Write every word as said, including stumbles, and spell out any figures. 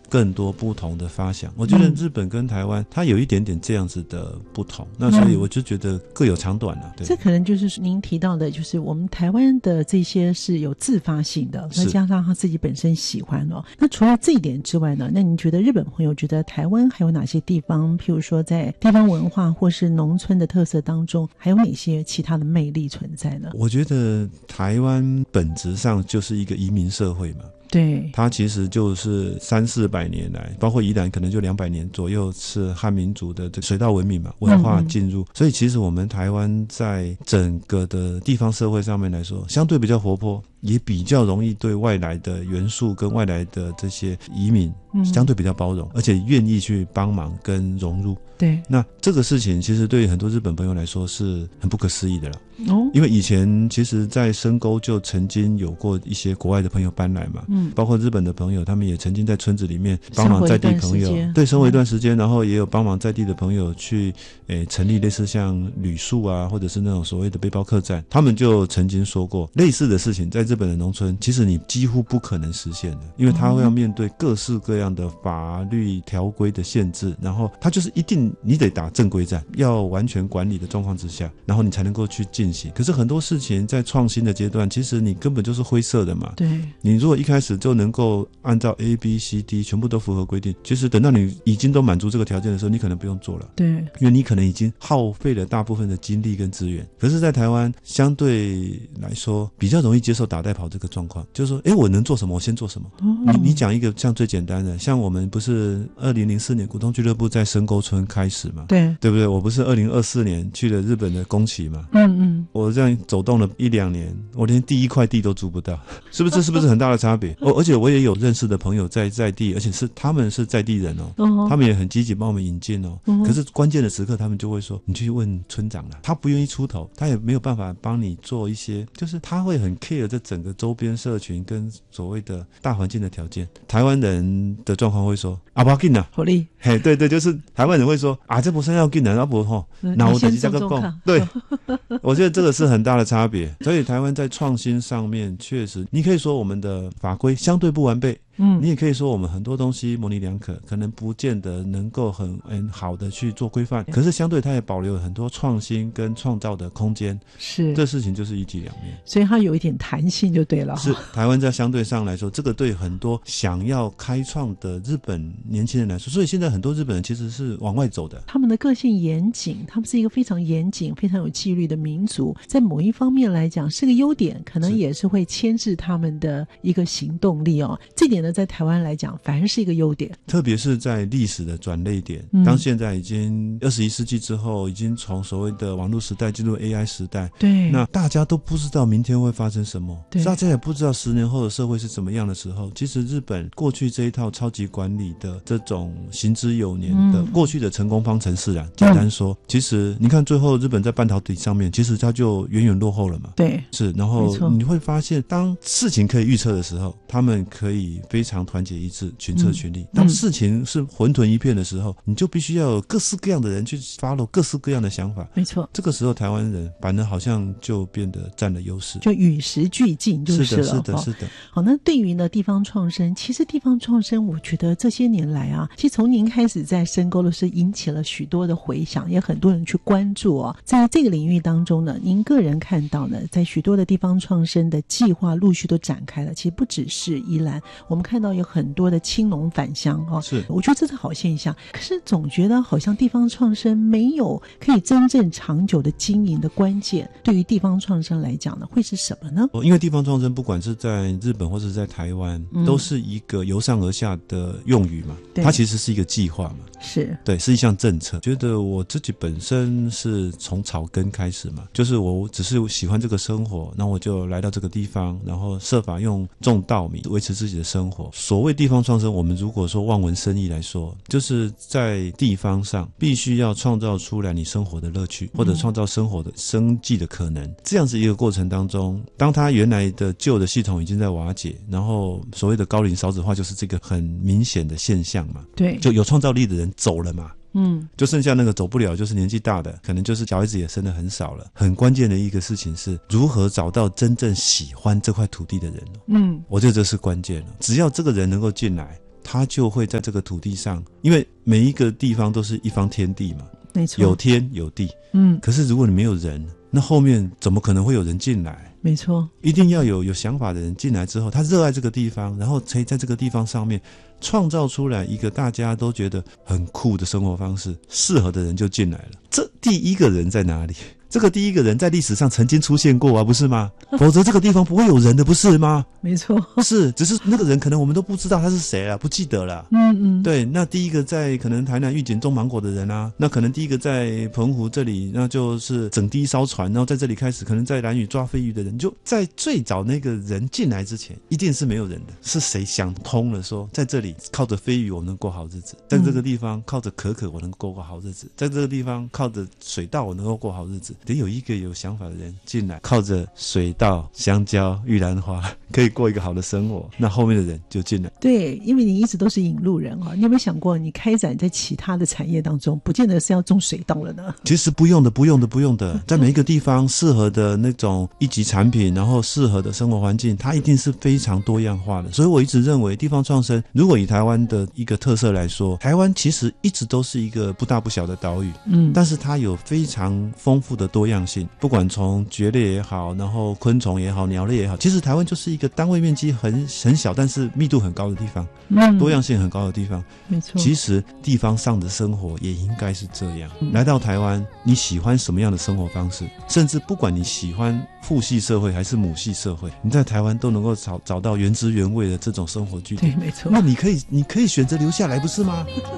更多不同的发想。我觉得日本跟台湾它有一点点这样子的不同，那所以我就觉得各有长短了。对， 这可能就是您提到的，就是我们台湾的这些是有自发性的，再加上他自己本身喜欢哦。那除了这一点之外呢，那您觉得日本朋友觉得台湾还有哪些地方，譬如说在地方文化或是农村的特色当中，还有哪些其他的魅力存在呢？ 我觉得台湾本质上就是一个移民社会嘛， 对， 它其实就是三四百年来，包括宜兰可能就两百年左右是汉民族的这水稻文明嘛，文化进入、嗯、所以其实我们台湾在整个的地方社会上面来说相对比较活泼，也比较容易对外来的元素跟外来的这些移民相对比较包容、嗯、而且愿意去帮忙跟融入。 对， 那这个事情其实对很多日本朋友来说是很不可思议的了、哦、因为以前其实在深沟就曾经有过一些国外的朋友搬来嘛，嗯，包括日本的朋友他们也曾经在村子里面帮忙在地朋友，对，生活一段时间、嗯、然后也有帮忙在地的朋友去诶成立类似像旅宿啊，或者是那种所谓的背包客栈。他们就曾经说过类似的事情在日本的农村其实你几乎不可能实现的，因为他会要面对各式各样的法律条规的限制，然后他就是一定你得打正规战，要完全管理的状况之下，然后你才能够去进行。可是很多事情在创新的阶段其实你根本就是灰色的嘛，对，你如果一开始就能够按照 A B C D 全部都符合规定，其实等到你已经都满足这个条件的时候你可能不用做了，对，因为你可能已经耗费了大部分的精力跟资源。可是在台湾相对来说比较容易接受打带跑这个状况，就是说诶我能做什么我先做什么、哦、你你讲一个像最简单的，像我们不是二零零四年股东俱乐部在深沟村开始嘛，对，对不对？我不是二零二四年去了日本的宫崎嘛，嗯嗯，我这样走动了一两年，我连第一块地都租不到，是不是？是不是很大的差别？哦，而且我也有认识的朋友在在地，而且是他们是在地人哦，哦他们也很积极帮我们引进哦、嗯。可是关键的时刻，他们就会说：“你去问村长啦，他不愿意出头，他也没有办法帮你做一些，就是他会很 care 这整个周边社群跟所谓的大环境的条件。”台湾人的状况会说：“啊，不要紧啦，好哩。”嘿，对对，就是台湾人会说：“啊，这不是要紧啦，要不吼，那我等一下个讲。”对，我觉得这个是很大的差别。所以台湾在创新上面，确实，你可以说我们的法规相对不完备。嗯，你也可以说我们很多东西模棱两可，可能不见得能够很很好的去做规范，可是相对它也保留了很多创新跟创造的空间。是，这事情就是一体两面，所以它有一点弹性就对了。是，台湾在相对上来说，这个对很多想要开创的日本年轻人来说，所以现在很多日本人其实是往外走的。他们的个性严谨，他们是一个非常严谨、非常有纪律的民族，在某一方面来讲是个优点，可能也是会牵制他们的一个行动力哦。这点呢，在台湾来讲反而是一个优点，特别是在历史的转捩点、嗯、当现在已经二十一世纪之后，已经从所谓的网络时代进入 A I 时代，对，那大家都不知道明天会发生什么，大家也不知道十年后的社会是怎么样的时候，其实日本过去这一套超级管理的这种行之有年的、嗯、过去的成功方程式啊，简单说、嗯、其实你看最后日本在半导体上面其实它就远远落后了嘛，对，是，然后你会发现当事情可以预测的时候，他们可以非常团结一致，群策群力、嗯、当事情是混沌一片的时候、嗯、你就必须要有各式各样的人去 follow 各式各样的想法，没错，这个时候台湾人反而好像就变得占了优势，就与时俱进就是了，是的是的是的。好，那对于呢地方创生，其实地方创生我觉得这些年来啊，其实从您开始在深沟的是引起了许多的回响，也很多人去关注哦。在这个领域当中呢，您个人看到呢，在许多的地方创生的计划陆续都展开了，其实不只是宜兰，我们看到有很多的青农返乡哦，是，我觉得这是好现象。可是总觉得好像地方创生没有可以真正长久的经营的关键，对于地方创生来讲呢，会是什么呢？因为地方创生不管是在日本或是在台湾、嗯、都是一个由上而下的用语嘛，它其实是一个计划嘛，是，对，是一项政策。觉得我自己本身是从草根开始嘛，就是我只是喜欢这个生活，那我就来到这个地方，然后设法用种稻米维持自己的生活。所谓地方创生，我们如果说望文生义来说，就是在地方上必须要创造出来你生活的乐趣，或者创造生活的生计的可能、嗯、这样子一个过程当中，当他原来的旧的系统已经在瓦解，然后所谓的高龄少子化就是这个很明显的现象嘛，对，就有创造力的人走了嘛，嗯，就剩下那个走不了，就是年纪大的，可能就是小孩子也生得很少了。很关键的一个事情是如何找到真正喜欢这块土地的人，嗯，我觉得这是关键了。只要这个人能够进来， 他就会在这个土地上，因为每一个地方都是一方天地嘛， 没错， 有天有地， 嗯， 可是如果你没有人，那后面怎么可能会有人进来？ 没错， 一定要有有想法的人进来之后，他热爱这个地方，然后可以在这个地方上面创造出来一个大家都觉得很酷的生活方式，适合的人就进来了。这第一个人在哪里？这个第一个人在历史上曾经出现过啊，不是吗？否则这个地方不会有人的，不是吗？ 没错， 是，只是那个人可能我们都不知道他是谁了，不记得了。 嗯嗯， 对，那第一个在可能台南玉井种芒果的人啊，那可能第一个在澎湖这里，那就是整第一艘船，然后在这里开始，可能在兰屿抓飞鱼的人，就在最早那个人进来之前，一定是没有人的。是谁想通了说，在这里靠着飞鱼我能过好日子，在这个地方靠着可可我能过过好日子，在这个地方靠着水稻我能够过好日子，得有一个有想法的人进来，靠着水稻、香蕉、玉兰花可以过一个好的生活，那后面的人就进来。 对，因为你一直都是引路人啊，你有没有想过你开展在其他的产业当中，不见得是要种水稻了呢？ 其实不用的，不用的，不用的，在每一个地方适合的那种一级产品，然后适合的生活环境，它一定是非常多样化的。所以我一直认为地方创生，如果以台湾的一个特色来说，台湾其实一直都是一个不大不小的岛屿，嗯，但是它有非常丰富的多样性，不管从蕨类也好，然后昆虫也好，鸟类也好，其实台湾就是一个单位面积很很小，但是密度很高的地方，嗯，多样性很高的地方。 没错， 其实地方上的生活也应该是这样。嗯，来到台湾，你喜欢什么样的生活方式？甚至不管你喜欢父系社会还是母系社会，你在台湾都能够找找到原汁原味的这种生活据点。 对，没错。 那你可以，你可以选择留下来，不是吗？